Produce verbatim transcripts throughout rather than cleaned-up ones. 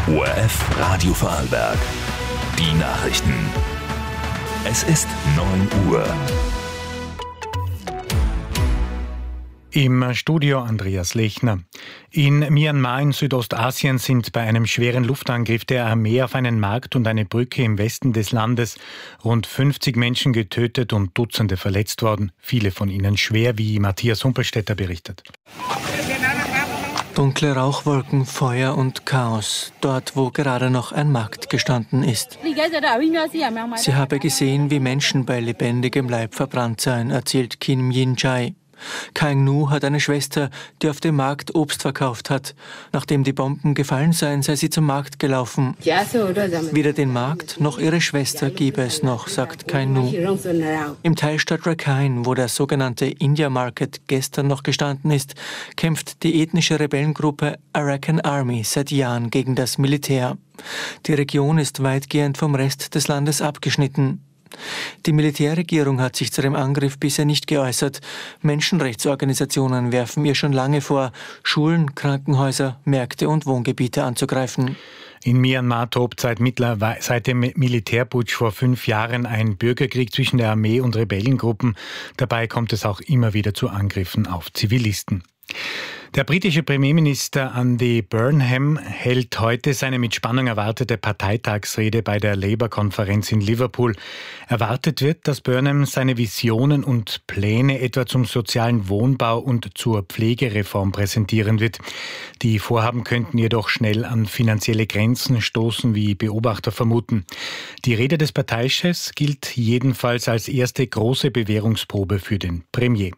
O R F Radio Vorarlberg. Die Nachrichten. Es ist neun Uhr. Im Studio Andreas Lechner. In Myanmar in Südostasien sind bei einem schweren Luftangriff der Armee auf einen Markt und eine Brücke im Westen des Landes rund fünfzig Menschen getötet und Dutzende verletzt worden. Viele von ihnen schwer, wie Matthias Humpelstädter berichtet. Dunkle Rauchwolken, Feuer und Chaos, dort wo gerade noch ein Markt gestanden ist. Sie habe gesehen, wie Menschen bei lebendigem Leib verbrannt seien, erzählt Kim Yin-Chai. Kaing Nu hat eine Schwester, die auf dem Markt Obst verkauft hat. Nachdem die Bomben gefallen seien, sei sie zum Markt gelaufen. Weder den Markt noch ihre Schwester gebe es noch, sagt Kaing Nu. Im Teilstaat Rakhine, wo der sogenannte India Market gestern noch gestanden ist, kämpft die ethnische Rebellengruppe Arakan Army seit Jahren gegen das Militär. Die Region ist weitgehend vom Rest des Landes abgeschnitten. Die Militärregierung hat sich zu dem Angriff bisher nicht geäußert. Menschenrechtsorganisationen werfen ihr schon lange vor, Schulen, Krankenhäuser, Märkte und Wohngebiete anzugreifen. In Myanmar tobt seit, seit dem Militärputsch vor fünf Jahren ein Bürgerkrieg zwischen der Armee und Rebellengruppen. Dabei kommt es auch immer wieder zu Angriffen auf Zivilisten. Der britische Premierminister Andy Burnham hält heute seine mit Spannung erwartete Parteitagsrede bei der Labour-Konferenz in Liverpool. Erwartet wird, dass Burnham seine Visionen und Pläne etwa zum sozialen Wohnbau und zur Pflegereform präsentieren wird. Die Vorhaben könnten jedoch schnell an finanzielle Grenzen stoßen, wie Beobachter vermuten. Die Rede des Parteichefs gilt jedenfalls als erste große Bewährungsprobe für den Premier.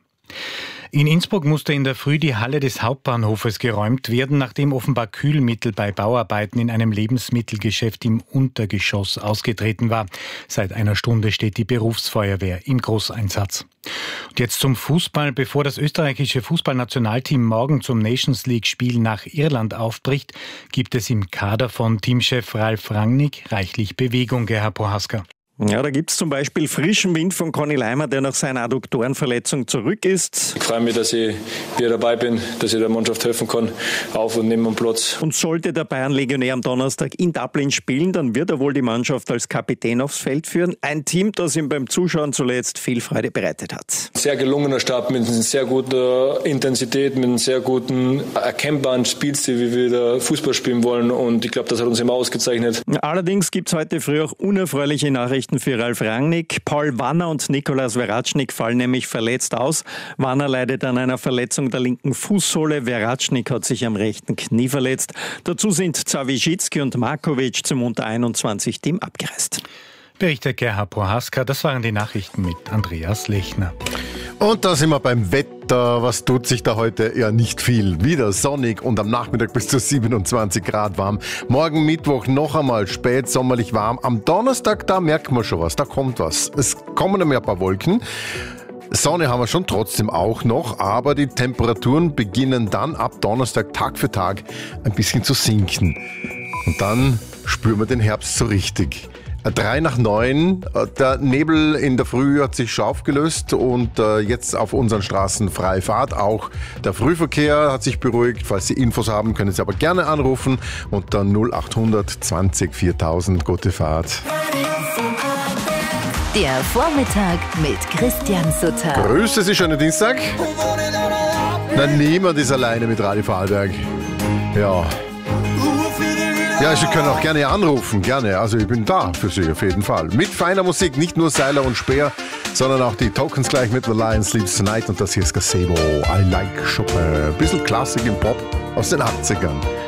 In Innsbruck musste in der Früh die Halle des Hauptbahnhofes geräumt werden, nachdem offenbar Kühlmittel bei Bauarbeiten in einem Lebensmittelgeschäft im Untergeschoss ausgetreten war. Seit einer Stunde steht die Berufsfeuerwehr im Großeinsatz. Und jetzt zum Fußball. Bevor das österreichische Fußballnationalteam morgen zum Nations League-Spiel nach Irland aufbricht, gibt es im Kader von Teamchef Ralf Rangnick reichlich Bewegung, Gerhard Prohaska. Ja, da gibt es zum Beispiel frischen Wind von Conny Leimer, der nach seiner Adduktorenverletzung zurück ist. Ich freue mich, dass ich wieder dabei bin, dass ich der Mannschaft helfen kann, auf und neben dem Platz. Und sollte der Bayern-Legionär am Donnerstag in Dublin spielen, dann wird er wohl die Mannschaft als Kapitän aufs Feld führen. Ein Team, das ihm beim Zuschauen zuletzt viel Freude bereitet hat. Sehr gelungener Start mit einer sehr guten Intensität, mit einem sehr guten, erkennbaren Spielstil, wie wir da Fußball spielen wollen. Und ich glaube, das hat uns immer ausgezeichnet. Allerdings gibt es heute früh auch unerfreuliche Nachrichten für Ralf Rangnick. Paul Wanner und Nikolas Veracnik fallen nämlich verletzt aus. Wanner leidet an einer Verletzung der linken Fußsohle. Veracnik hat sich am rechten Knie verletzt. Dazu sind Zawierzki und Markovic zum Unter einundzwanzig Team abgereist. Berichtet Gerhard Prohaska. Das waren die Nachrichten mit Andreas Lechner. Und da sind wir beim Wetter. Was tut sich da heute? Ja, nicht viel. Wieder sonnig und am Nachmittag bis zu siebenundzwanzig Grad warm. Morgen Mittwoch noch einmal spät sommerlich warm. Am Donnerstag, da merkt man schon was. Da kommt was. Es kommen nämlich ein paar Wolken. Sonne haben wir schon trotzdem auch noch, aber die Temperaturen beginnen dann ab Donnerstag Tag für Tag ein bisschen zu sinken. Und dann spüren wir den Herbst so richtig. Drei nach neun, der Nebel in der Früh hat sich schon aufgelöst und jetzt auf unseren Straßen freie Fahrt. Auch der Frühverkehr hat sich beruhigt. Falls Sie Infos haben, können Sie aber gerne anrufen unter null achthundert zwanzig viertausend. Gute Fahrt. Der Vormittag mit Christian Sutter. Grüße Sie, schönen Dienstag. Na, niemand ist alleine mit Radio Vorarlberg. Ja. Ja, Sie können auch gerne anrufen, gerne. Also ich bin da für Sie auf jeden Fall. Mit feiner Musik, nicht nur Seiler und Speer, sondern auch die Tokens gleich mit The Lion Sleeps Tonight und das hier ist Gazebo. I like Chopin. Ein bisschen Klassik im Pop aus den achtzigern.